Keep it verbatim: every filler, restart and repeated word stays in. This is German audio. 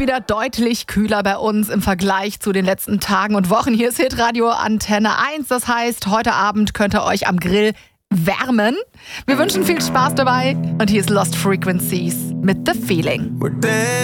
wieder deutlich kühler bei uns im Vergleich zu den letzten Tagen und Wochen. Hier ist Hitradio Antenne eins. Das heißt, heute Abend könnt ihr euch am Grill wärmen. Wir wünschen viel Spaß dabei. Und hier ist Lost Frequencies mit The Feeling.